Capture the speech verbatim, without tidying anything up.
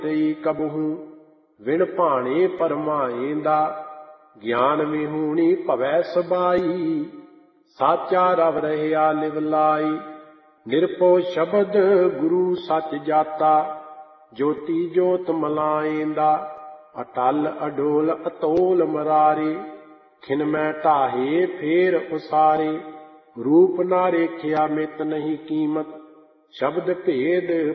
ਤਈ ਕਬਹੂ ਵਿਣ ਭਾਣੇ ਪਰਮਾਏਂਦਾ ਗਿਆਨ ਵਿਹੂਣੀ ਭਵੈ ਸਬਾਈ ਸਾਚਾ ਰਵ ਰਹਿਆ ਲਿਵ ਲਾਈ ਨਿਰਭਉ ਸ਼ਬਦ ਗੁਰੂ ਸੱਚ ਜਾਤਾ ਜੋਤੀ ਜੋਤ ਮਲਾਏਂਦਾ ਅਟਲ ਅਡੋਲ ਅਤੋਲ ਮਰਾਰੇ ਖਿਨ ਮੈਂ ਢਾਹੇ ਫੇਰ ਉਸਾਰੇ ਰੂਪ ਨਾ ਰੇਖਿਆ ਮਿਤ ਨਹੀਂ ਕੀਮਤ ਸ਼ਬਦ ਭੇਦ